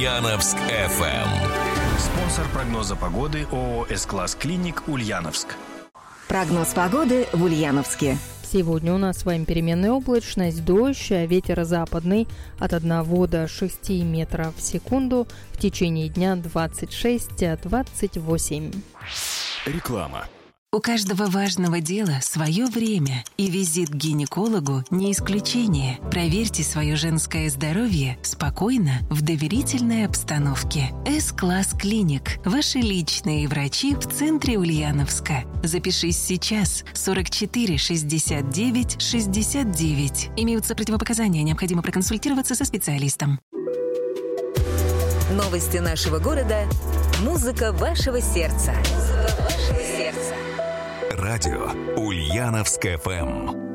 Ульяновск FM. Спонсор прогноза погоды ООО «С-класс Клиник» Ульяновск. Прогноз погоды в Ульяновске. Сегодня у нас с вами переменная облачность, дождь, ветер западный от 1 до 6 метров в секунду, в течение дня 26-28. Реклама. У каждого важного дела свое время, и визит к гинекологу не исключение. Проверьте свое женское здоровье спокойно, в доверительной обстановке. С-класс Клиник. Ваши личные врачи в центре Ульяновска. Запишись сейчас. 44 69 69. Имеются противопоказания, необходимо проконсультироваться со специалистом. Новости нашего города. Музыка вашего сердца. Радио Ульяновск FM.